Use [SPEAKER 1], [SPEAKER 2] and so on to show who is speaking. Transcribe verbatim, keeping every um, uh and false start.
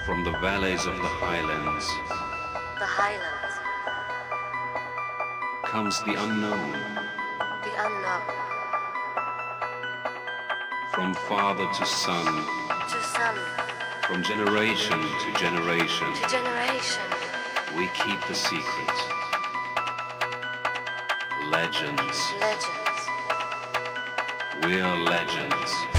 [SPEAKER 1] From the valleys of the highlands
[SPEAKER 2] the highlands,
[SPEAKER 1] comes the unknown.
[SPEAKER 2] the unknown,
[SPEAKER 1] From father to son,
[SPEAKER 2] to son,
[SPEAKER 1] from generation to generation,
[SPEAKER 2] to generation,
[SPEAKER 1] we keep the secret. Legends.
[SPEAKER 2] legends.
[SPEAKER 1] We are legends.